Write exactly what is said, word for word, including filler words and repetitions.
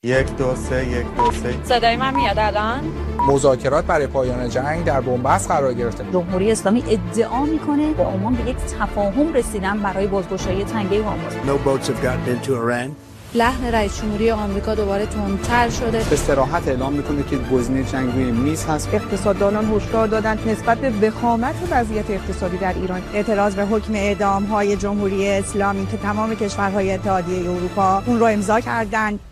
یک دو سه یک دو سه. صدای من میاد الان؟ مذاکرات برای پایان جنگ در بنبست قرار گرفته. جمهوری اسلامی ادعا میکنه به عمان به یک تفاهم رسیدن برای بازگشایی تنگه هرمز. No boats have gotten into Iran. لحن رئیس جمهوری آمریکا دوباره تندتر شده. به صراحت اعلام میکنه که گزینه جنگ روی میز هست. اقتصاددانان هشدار دادند نسبت به وخامت وضعیت اقتصادی در ایران. اعتراض به حکم اعدام‌های جمهوری اسلامی که تمام کشورهای اتحادیه اروپا اون رو امضا کردند.